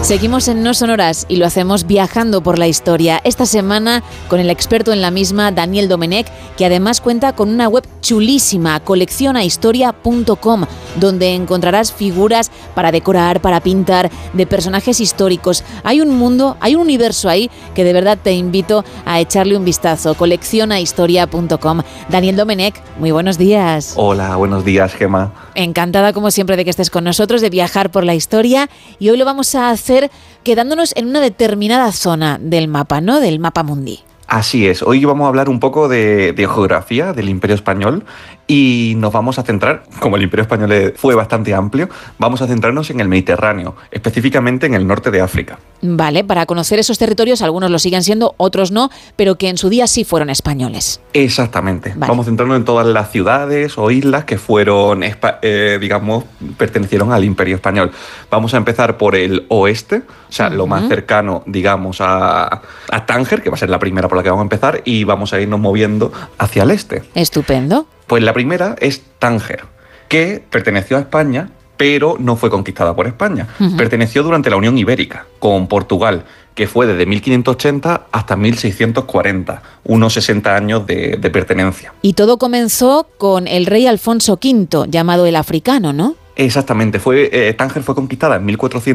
Seguimos en No Sonoras y lo hacemos viajando por la historia. Esta semana con el experto en la misma, Daniel Domenech, que además cuenta con una web chulísima, coleccionahistoria.com, donde encontrarás figuras para decorar, para pintar, de personajes históricos. Hay un mundo, hay un universo ahí que de verdad te invito a echarle un vistazo. Coleccionahistoria.com. Daniel Domenech, muy buenos días. Hola, buenos días, Gemma. Encantada como siempre de que estés con nosotros, de viajar por la historia, y hoy lo vamos a hacer quedándonos en una determinada zona del mapa, ¿no? Del mapa mundi. Así es, hoy vamos a hablar un poco de geografía del Imperio Español y nos vamos a centrar, como el Imperio Español fue bastante amplio, vamos a centrarnos en el Mediterráneo, específicamente en el norte de África. Vale, para conocer esos territorios, algunos lo siguen siendo, otros no, pero que en su día sí fueron españoles. Exactamente, vale. Vamos a centrarnos en todas las ciudades o islas que fueron, pertenecieron al Imperio Español. Vamos a empezar por el oeste, o sea, lo más cercano, digamos, a Tánger, que va a ser la primera por la que vamos a empezar, y vamos a irnos moviendo hacia el este. Estupendo. Pues la primera es Tánger, que perteneció a España, pero no fue conquistada por España. Perteneció durante la Unión Ibérica, con Portugal, que fue desde 1580 hasta 1640, unos 60 años de pertenencia. Y todo comenzó con el rey Alfonso V, llamado el Africano, ¿no? Exactamente, Tánger fue conquistada en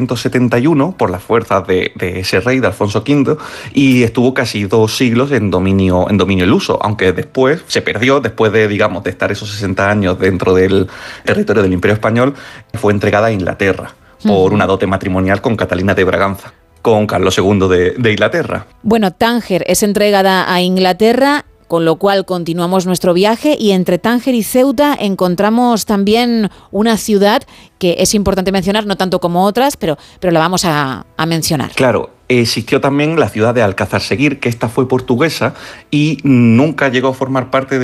1471 por las fuerzas de ese rey, de Alfonso V, y estuvo casi 2 siglos en dominio luso, aunque después se perdió, después de estar esos 60 años dentro del territorio del Imperio Español, fue entregada a Inglaterra por una dote matrimonial con Catalina de Braganza, con Carlos II de Inglaterra. Bueno, Tánger es entregada a Inglaterra, con lo cual continuamos nuestro viaje, y entre Tánger y Ceuta encontramos también una ciudad que es importante mencionar, no tanto como otras, pero la vamos a mencionar. Claro, existió también la ciudad de Alcázar-Seguir, que esta fue portuguesa y nunca llegó a formar parte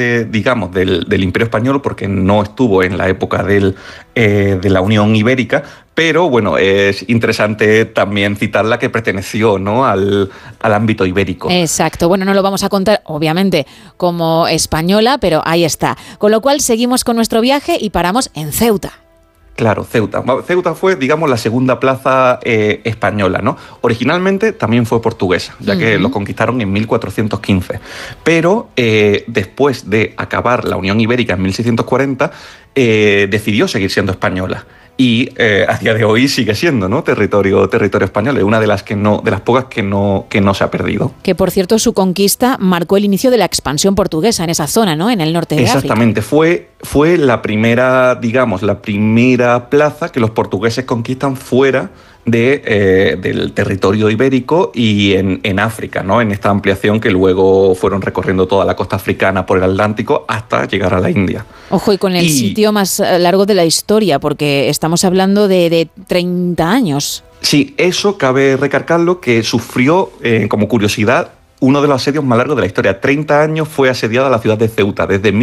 del Imperio Español porque no estuvo en la época de la Unión Ibérica, pero bueno, es interesante también citarla, que perteneció, ¿no?, al ámbito ibérico. Exacto, bueno, no lo vamos a contar obviamente como española, pero ahí está. Con lo cual seguimos con nuestro viaje y paramos en Ceuta. Claro, Ceuta. Ceuta fue, la segunda plaza española, ¿no? Originalmente también fue portuguesa, ya que lo conquistaron en 1415. Pero después de acabar la Unión Ibérica en 1640, decidió seguir siendo española. Y a día de hoy sigue siendo, ¿no?, territorio español. Es una de las pocas que no se ha perdido. Que, por cierto, su conquista marcó el inicio de la expansión portuguesa en esa zona, ¿no?, en el norte de África. Exactamente. Fue la primera plaza que los portugueses conquistan fuera del territorio ibérico y en África, ¿no?, en esta ampliación que luego fueron recorriendo toda la costa africana por el Atlántico hasta llegar a la India. Ojo, y con el sitio más largo de la historia, porque estamos hablando de 30 años. Sí, eso cabe recargarlo, que sufrió, como curiosidad, uno de los asedios más largos de la historia. 30 años fue asediada la ciudad de Ceuta, desde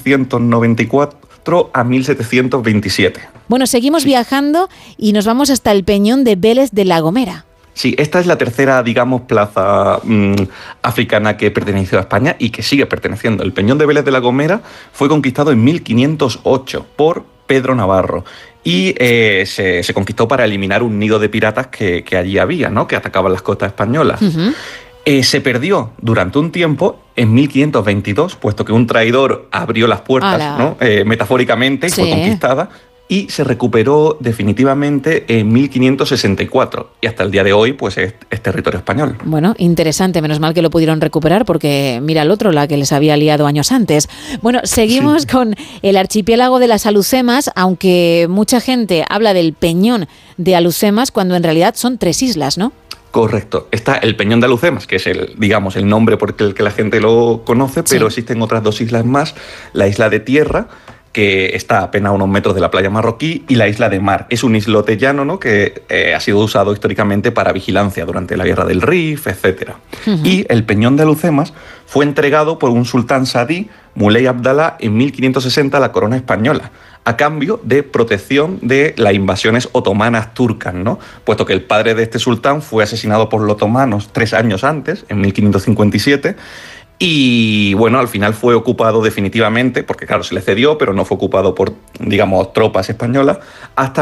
1694 a 1727. Bueno, seguimos viajando y nos vamos hasta el Peñón de Vélez de la Gomera. Sí, esta es la tercera, plaza africana que perteneció a España y que sigue perteneciendo. El Peñón de Vélez de la Gomera fue conquistado en 1508 por Pedro Navarro y se conquistó para eliminar un nido de piratas que allí había, ¿no?, que atacaban las costas españolas. Se perdió durante un tiempo en 1522, puesto que un traidor abrió las puertas, ¿no?, metafóricamente, y fue conquistada, y se recuperó definitivamente en 1564, y hasta el día de hoy pues es territorio español. Bueno, interesante, menos mal que lo pudieron recuperar, porque mira el otro, la que les había liado años antes. Bueno, seguimos con el archipiélago de las Alhucemas, aunque mucha gente habla del Peñón de Alhucemas cuando en realidad son 3 islas, ¿no? Correcto. Está el Peñón de Alhucemas, que es el nombre por el que la gente lo conoce, pero existen otras 2 islas más, la isla de Tierra, que está apenas a unos metros de la playa marroquí, y la isla de Mar. Es un islote llano, ¿no?, que ha sido usado históricamente para vigilancia durante la Guerra del Rif, etc. Y el Peñón de Alhucemas fue entregado por un sultán sadí, Muley Abdalá, en 1560 a la corona española, a cambio de protección de las invasiones otomanas turcas, ¿no?, puesto que el padre de este sultán fue asesinado por los otomanos 3 años antes, en 1557, Y bueno, al final fue ocupado definitivamente, porque claro, se le cedió, pero no fue ocupado por, digamos, tropas españolas, hasta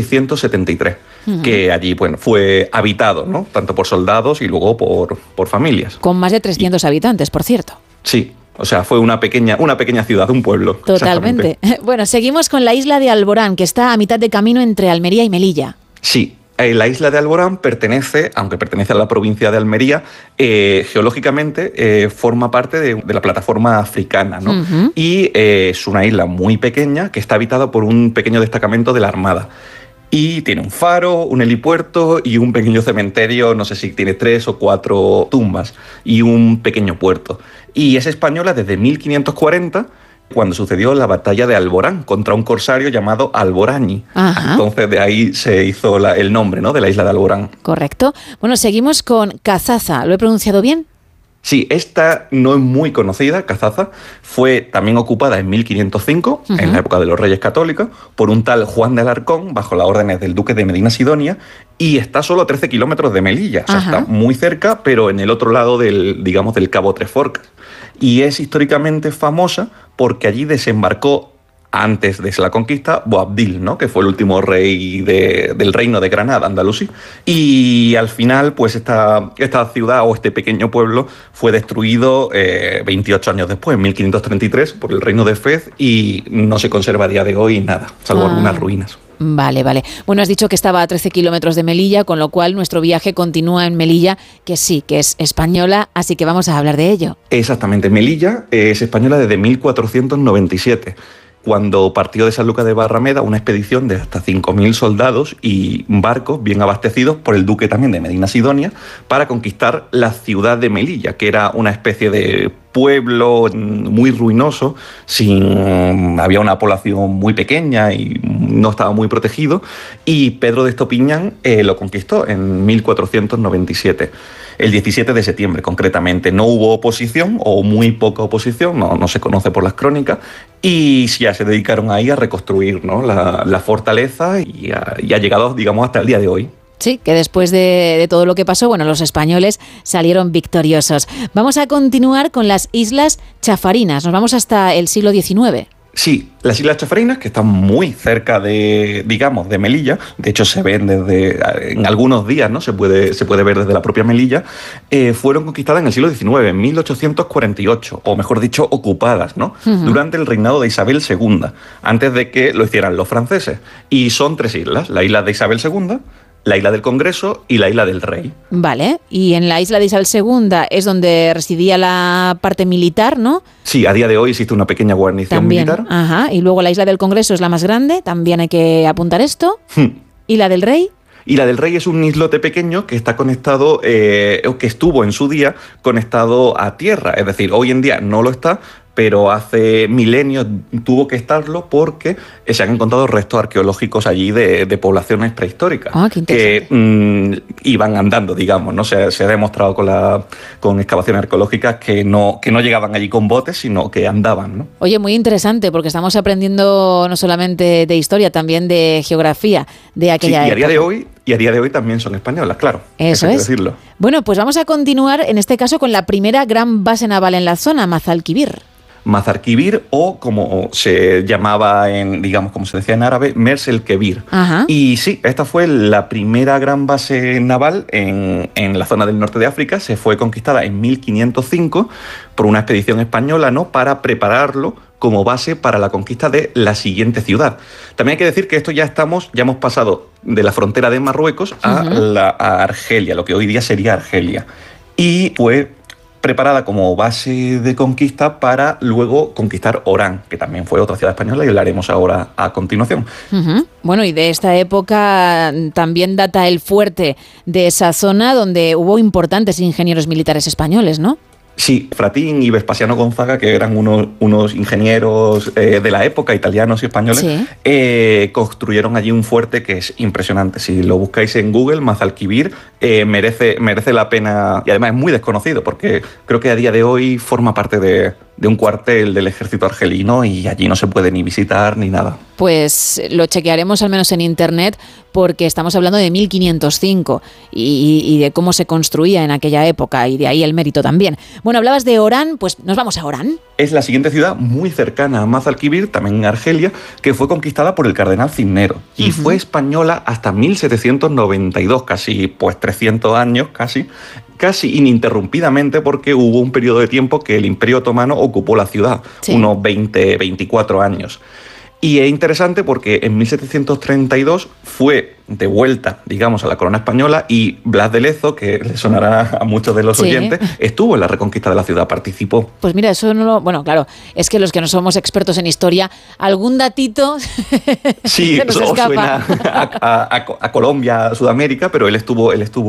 1673, que allí, bueno, fue habitado, ¿no? Tanto por soldados y luego por familias. Con más de 300 habitantes, por cierto. Sí, o sea, fue una pequeña ciudad, un pueblo. Totalmente. Bueno, seguimos con la isla de Alborán, que está a mitad de camino entre Almería y Melilla. Sí. La isla de Alborán pertenece, aunque pertenece a la provincia de Almería, geológicamente forma parte de la plataforma africana, ¿no? Y es una isla muy pequeña que está habitada por un pequeño destacamento de la Armada. Y tiene un faro, un helipuerto y un pequeño cementerio, no sé si tiene 3 o 4 tumbas, y un pequeño puerto. Y es española desde 1540, cuando sucedió la batalla de Alborán contra un corsario llamado Alborani. Entonces de ahí se hizo el nombre, ¿no?, de la isla de Alborán. Correcto. Bueno, seguimos con Cazaza. ¿Lo he pronunciado bien? Sí, esta no es muy conocida, Cazaza. Fue también ocupada en 1505, en la época de los Reyes Católicos, por un tal Juan de Alarcón, bajo las órdenes del duque de Medina Sidonia, y está solo a 13 kilómetros de Melilla. O sea, está muy cerca, pero en el otro lado del Cabo Tres Forcas. Y es históricamente famosa porque allí desembarcó, antes de la conquista, Boabdil, ¿no?, que fue el último rey del reino de Granada, Andalusí. Y al final, pues esta ciudad o este pequeño pueblo fue destruido 28 años después, en 1533, por el reino de Fez, y no se conserva a día de hoy nada, salvo algunas ruinas. Vale. Bueno, has dicho que estaba a 13 kilómetros de Melilla, con lo cual nuestro viaje continúa en Melilla, que sí, que es española, así que vamos a hablar de ello. Exactamente, Melilla es española desde 1497. Cuando partió de Sanlúcar de Barrameda una expedición de hasta 5.000 soldados y barcos bien abastecidos por el duque también de Medina Sidonia para conquistar la ciudad de Melilla, que era una especie de pueblo muy ruinoso, había una población muy pequeña y no estaba muy protegido, y Pedro de Estopiñán lo conquistó en 1497. El 17 de septiembre, concretamente. No hubo oposición, o muy poca oposición, no se conoce por las crónicas, y ya se dedicaron ahí a reconstruir, ¿no?, la fortaleza, y ha llegado, digamos, hasta el día de hoy. Sí, que después de todo lo que pasó, bueno, los españoles salieron victoriosos. Vamos a continuar con las Islas Chafarinas. Nos vamos hasta el siglo XIX. Sí, las Islas Chafarinas, que están muy cerca de Melilla, de hecho se ven en algunos días, ¿no?, se puede ver desde la propia Melilla, fueron conquistadas en el siglo XIX, en 1848, o mejor dicho, ocupadas, ¿no?, durante el reinado de Isabel II, antes de que lo hicieran los franceses. Y son 3 islas, la isla de Isabel II, la isla del Congreso y la isla del Rey. Vale, y en la isla de Isabel II es donde residía la parte militar, ¿no? Sí, a día de hoy existe una pequeña guarnición también, militar. Y luego la isla del Congreso es la más grande, también hay que apuntar esto. ¿Y la del Rey? Y la del Rey es un islote pequeño que está conectado, que estuvo en su día conectado a tierra. Es decir, hoy en día no lo está, pero hace milenios tuvo que estarlo porque se han encontrado restos arqueológicos allí de poblaciones prehistóricas que iban andando, digamos, ¿no? Se ha demostrado con excavaciones arqueológicas que no llegaban allí con botes, sino que andaban, ¿no? Oye, muy interesante, porque estamos aprendiendo no solamente de historia, también de geografía de aquella época. Y a día de hoy también son españolas, claro. Eso es. Decirlo. Bueno, pues vamos a continuar en este caso con la primera gran base naval en la zona, Mazalquivir. Mazarquivir, o como se llamaba como se decía en árabe, Mers el Kebir. Y sí, esta fue la primera gran base naval en la zona del norte de África. Se fue conquistada en 1505 por una expedición española, ¿no?, para prepararlo como base para la conquista de la siguiente ciudad. También hay que decir que esto ya hemos pasado de la frontera de Marruecos a Argelia, lo que hoy día sería Argelia. Y fue preparada como base de conquista para luego conquistar Orán, que también fue otra ciudad española y hablaremos ahora a continuación. Bueno, y de esta época también data el fuerte de esa zona donde hubo importantes ingenieros militares españoles, ¿no? Sí, Fratín y Vespasiano Gonzaga, que eran unos ingenieros de la época, italianos y españoles, construyeron allí un fuerte que es impresionante. Si lo buscáis en Google, Mazalquivir, merece la pena, y además es muy desconocido, porque creo que a día de hoy forma parte de un cuartel del ejército argelino y allí no se puede ni visitar ni nada. Pues lo chequearemos al menos en internet porque estamos hablando de 1505 y de cómo se construía en aquella época y de ahí el mérito también. Bueno, hablabas de Orán, pues nos vamos a Orán. Es la siguiente ciudad muy cercana a Mazalquivir, también en Argelia, que fue conquistada por el cardenal Cisneros y fue española hasta 1792, casi pues 300 años casi ininterrumpidamente, porque hubo un periodo de tiempo que el Imperio Otomano ocupó la ciudad, unos 24 años. Y es interesante porque en 1732 fue de vuelta, digamos, a la corona española y Blas de Lezo, que le sonará a muchos de los oyentes, estuvo en la reconquista de la ciudad, participó. Pues mira, eso no lo... Bueno, claro, es que los que no somos expertos en historia, algún datito sí, se nos escapa. Suena a Colombia, a Sudamérica, pero él estuvo...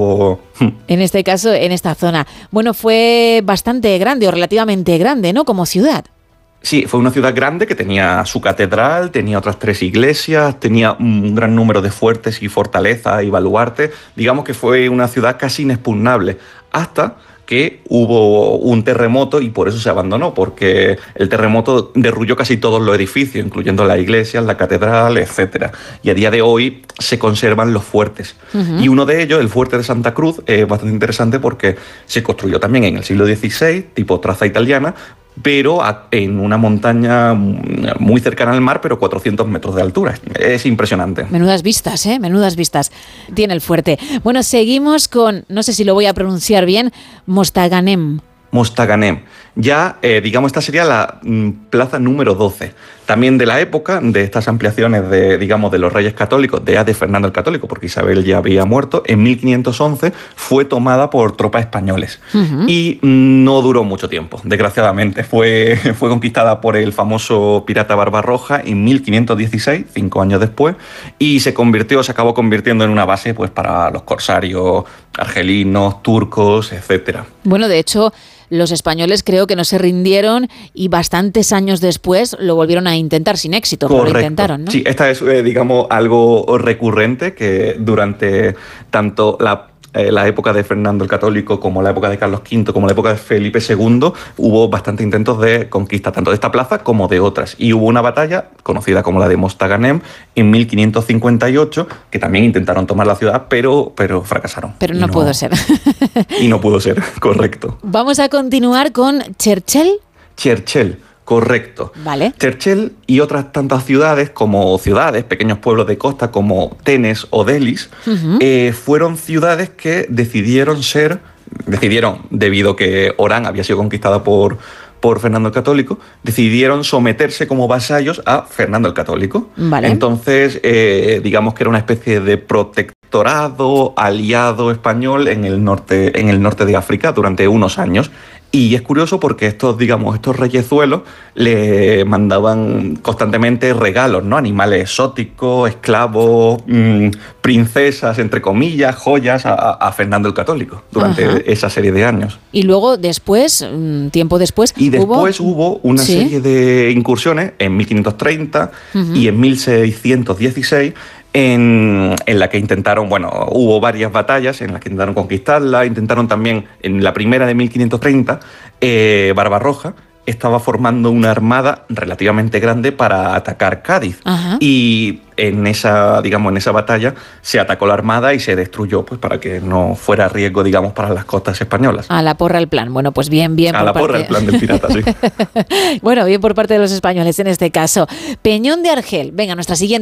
En este caso, en esta zona. Bueno, fue bastante grande o relativamente grande, ¿no? Como ciudad. Sí, fue una ciudad grande que tenía su catedral, tenía otras 3 iglesias, tenía un gran número de fuertes y fortalezas y baluartes. Digamos que fue una ciudad casi inexpugnable, hasta que hubo un terremoto y por eso se abandonó, porque el terremoto derrulló casi todos los edificios, incluyendo las iglesias, la catedral, etc. Y a día de hoy se conservan los fuertes. Y uno de ellos, el fuerte de Santa Cruz, es bastante interesante porque se construyó también en el siglo XVI, tipo traza italiana, pero en una montaña muy cercana al mar, pero 400 metros de altura. Es impresionante. Menudas vistas, menudas vistas tiene el fuerte. Bueno, seguimos con, no sé si lo voy a pronunciar bien, Mostaganem. Mostaganem. Ya, digamos, esta sería la plaza número 12. También de la época de estas ampliaciones de los reyes católicos, de Fernando el Católico, porque Isabel ya había muerto, en 1511 fue tomada por tropas españoles. Y no duró mucho tiempo, desgraciadamente. Fue conquistada por el famoso pirata Barbarroja en 1516, 5 años después, y se acabó convirtiendo en una base pues para los corsarios argelinos, turcos, etcétera. Bueno, de hecho, los españoles creo que no se rindieron y bastantes años después lo volvieron a intentar sin éxito. Correcto. Pero lo intentaron, ¿no? Sí, esta es, algo recurrente que durante tanto la época de Fernando el Católico, como la época de Carlos V, como la época de Felipe II, hubo bastantes intentos de conquista, tanto de esta plaza como de otras. Y hubo una batalla, conocida como la de Mostaganem, en 1558, que también intentaron tomar la ciudad, pero fracasaron. Pero no pudo ser. Y no pudo ser, correcto. Vamos a continuar con Cherchell. Cherchell. Correcto. Vale. Cherchell y otras tantas ciudades, pequeños pueblos de costa como Tenes o Delis, fueron ciudades que decidieron, debido a que Orán había sido conquistada por Fernando el Católico, decidieron someterse como vasallos a Fernando el Católico. Vale. Entonces, digamos que era una especie de protectorado aliado español en el norte de África durante unos años. Y es curioso porque estos reyezuelos le mandaban constantemente regalos, ¿no? Animales exóticos, esclavos, princesas, entre comillas, joyas a Fernando el Católico durante esa serie de años. Y luego después, tiempo después... Y después hubo una serie de incursiones en 1530 y en 1616 en la que intentaron, hubo varias batallas en las que intentaron conquistarla, intentaron también, en la primera de 1530, Barbarroja estaba formando una armada relativamente grande para atacar Cádiz. Y en esa batalla se atacó la armada y se destruyó, pues para que no fuera riesgo, para las costas españolas. A la porra el plan. Bueno, pues bien. A la porra el plan del pirata, sí. Bueno, bien por parte de los españoles en este caso. Peñón de Argel. Venga, nuestra siguiente